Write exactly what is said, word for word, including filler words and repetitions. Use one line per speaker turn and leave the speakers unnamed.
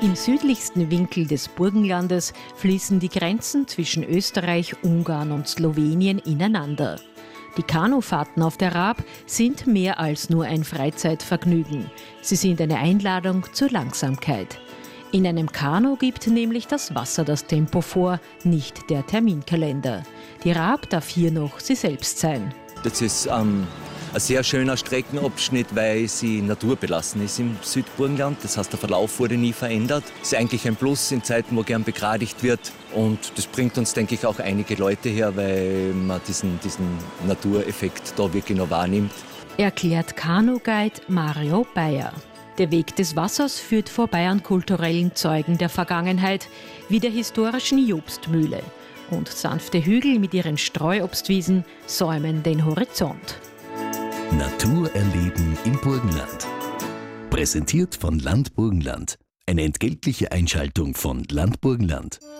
Im südlichsten Winkel des Burgenlandes fließen die Grenzen zwischen Österreich, Ungarn und Slowenien ineinander. Die Kanufahrten auf der Raab sind mehr als nur ein Freizeitvergnügen. Sie sind eine Einladung zur Langsamkeit. In einem Kanu gibt nämlich das Wasser das Tempo vor, nicht der Terminkalender. Die Raab darf hier noch sie selbst sein.
Das ist ähm, ein sehr schöner Streckenabschnitt, weil sie naturbelassen ist im Südburgenland. Das heißt, der Verlauf wurde nie verändert. Das ist eigentlich ein Plus in Zeiten, wo gern begradigt wird. Und das bringt uns, denke ich, auch einige Leute her, weil man diesen, diesen Natureffekt da wirklich noch wahrnimmt.
Erklärt Kanu-Guide Mario Bayer. Der Weg des Wassers führt vorbei an kulturellen Zeugen der Vergangenheit, wie der historischen Jobstmühle. Und sanfte Hügel mit ihren Streuobstwiesen säumen den Horizont.
Natur erleben im Burgenland. Präsentiert von Land Burgenland. Eine entgeltliche Einschaltung von Land Burgenland.